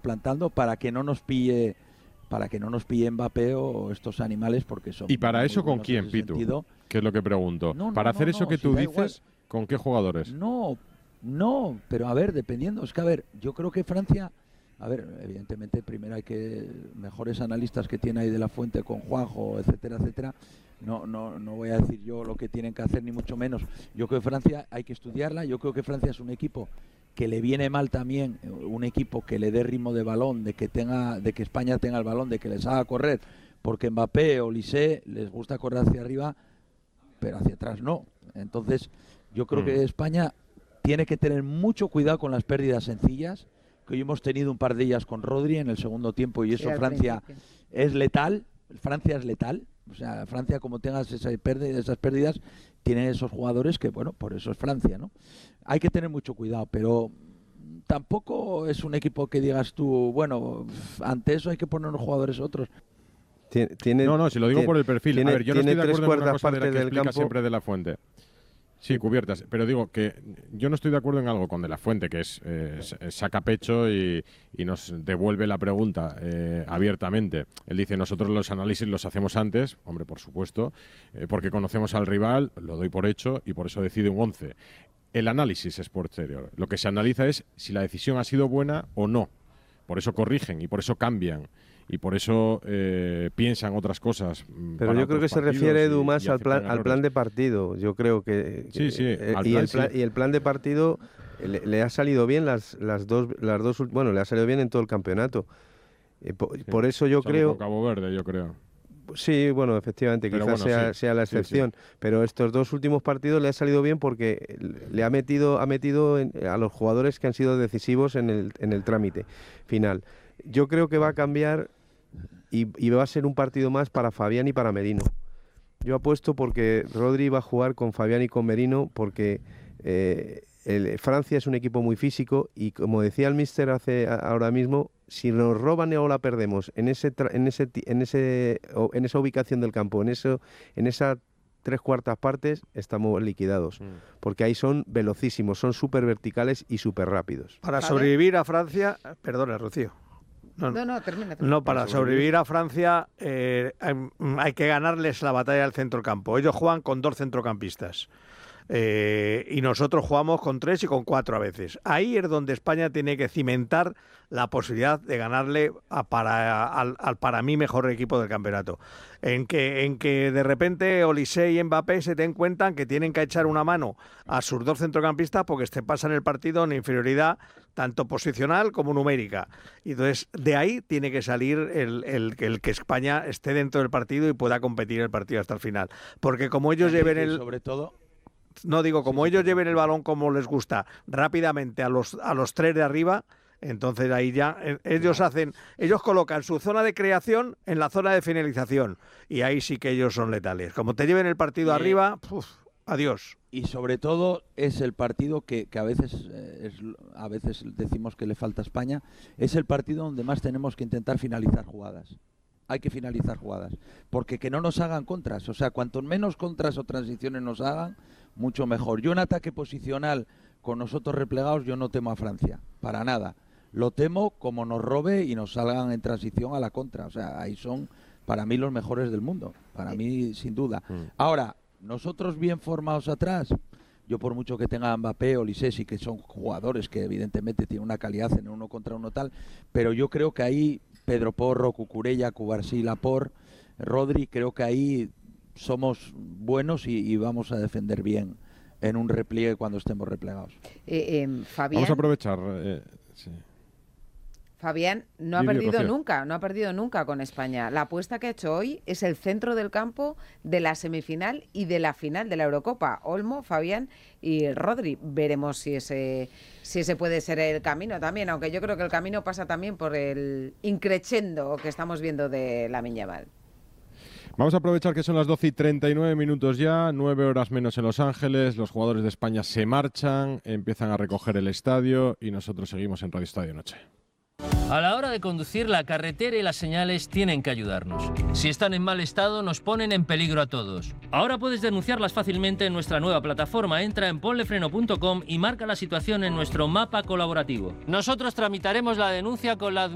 plantando para que no nos pille Mbappé o estos animales, porque son... ¿Y para eso con quién, Pitu? ¿Qué es lo que pregunto? Para hacer eso que tú dices, ¿con qué jugadores? No, pero a ver, dependiendo. Es que, a ver, yo creo que Francia... A ver, evidentemente primero hay que... Mejores analistas que tiene ahí de la Fuente con Juanjo, etcétera, etcétera. No voy a decir yo lo que tienen que hacer, ni mucho menos. Yo creo que Francia hay que estudiarla. Yo creo que Francia es un equipo que le viene mal también, un equipo que le dé ritmo de balón, de que España tenga el balón, de que les haga correr, porque Mbappé o Olise les gusta correr hacia arriba, pero hacia atrás no. Entonces, yo creo que España tiene que tener mucho cuidado con las pérdidas sencillas, que hoy hemos tenido un par de ellas con Rodri en el segundo tiempo, y eso Francia es letal. Francia es letal. O sea, Francia, como tengas esas pérdidas, tiene esos jugadores que, bueno, por eso es Francia, ¿no? Hay que tener mucho cuidado, pero tampoco es un equipo que digas tú, bueno, ante eso hay que poner unos jugadores otros. No, si lo digo por el perfil. A ver, yo no estoy de acuerdo en una cosa de la que explica siempre De La Fuente. Sí, cubiertas. Pero digo que yo no estoy de acuerdo en algo con De La Fuente, que es saca pecho y nos devuelve la pregunta abiertamente. Él dice, nosotros los análisis los hacemos antes, hombre, por supuesto, porque conocemos al rival, lo doy por hecho y por eso decide un 11. El análisis es posterior. Lo que se analiza es si la decisión ha sido buena o no. Por eso corrigen y por eso cambian. Y por eso piensan otras cosas. Pero yo creo que se refiere, Edu, más al plan de partido. Yo creo que... Sí. Y el plan de partido le ha salido bien las dos... Bueno, le ha salido bien en todo el campeonato. Por eso yo creo... Con Cabo Verde, yo creo. Sí, bueno, efectivamente, pero quizás bueno, sea la excepción. Sí. Pero estos dos últimos partidos le ha salido bien porque le ha metido a los jugadores que han sido decisivos en el trámite final. Yo creo que va a cambiar y va a ser un partido más para Fabián y para Merino. Yo apuesto porque Rodri va a jugar con Fabián y con Merino porque Francia es un equipo muy físico y, como decía el míster ahora mismo, si nos roban o la perdemos en esa ubicación del campo, en esas 3/4 partes, estamos liquidados. Porque ahí son velocísimos, son súper verticales y súper rápidos. Para sobrevivir a Francia... Perdona, Rocío. No, termina. No, para sobrevivir a Francia hay que ganarles la batalla del centrocampo. Ellos juegan con 2 centrocampistas. Y nosotros jugamos con 3 y con 4 a veces. Ahí es donde España tiene que cimentar la posibilidad de ganarle al para mí mejor equipo del campeonato. En que de repente Olise y Mbappé se den cuenta que tienen que echar una mano a sus 2 centrocampistas porque se pasan el partido en inferioridad tanto posicional como numérica. Y entonces de ahí tiene que salir el que España esté dentro del partido y pueda competir el partido hasta el final. Porque como ellos lleven sobre todo... No, digo, como ellos lleven el balón como les gusta rápidamente a los 3 de arriba, entonces ahí ya ellos colocan su zona de creación en la zona de finalización y ahí sí que ellos son letales. Como te lleven el partido arriba, adiós. Y sobre todo es el partido que a veces decimos que le falta a España, es el partido donde más tenemos que intentar finalizar jugadas. Hay que finalizar jugadas, porque que no nos hagan contras, o sea, cuanto menos contras o transiciones nos hagan, mucho mejor. Yo un ataque posicional con nosotros replegados, yo no temo a Francia, para nada. Lo temo como nos robe y nos salgan en transición a la contra, o sea, ahí son para mí los mejores del mundo, para mí sin duda. Ahora, nosotros bien formados atrás, yo por mucho que tenga Mbappé o Olise, sí que son jugadores que evidentemente tienen una calidad en 1 contra 1 tal, pero yo creo que ahí Pedro Porro, Cucurella, Cubarsí, Laporte, Rodri, creo que ahí somos buenos y vamos a defender bien en un repliegue cuando estemos replegados. Fabián, vamos a aprovechar. Sí. Fabián no ha perdido nunca con España. La apuesta que ha hecho hoy es el centro del campo de la semifinal y de la final de la Eurocopa. Olmo, Fabián y Rodri. Veremos si ese puede ser el camino también, aunque yo creo que el camino pasa también por el increchendo que estamos viendo de Lamine Yamal. Vamos a aprovechar que son las 12:39 ya, 9 horas menos en Los Ángeles. Los jugadores de España se marchan, empiezan a recoger el estadio y nosotros seguimos en Radio Estadio Noche. A la hora de conducir, la carretera y las señales tienen que ayudarnos. Si están en mal estado, nos ponen en peligro a todos. Ahora puedes denunciarlas fácilmente en nuestra nueva plataforma. Entra en ponlefreno.com y marca la situación en nuestro mapa colaborativo. Nosotros tramitaremos la denuncia con la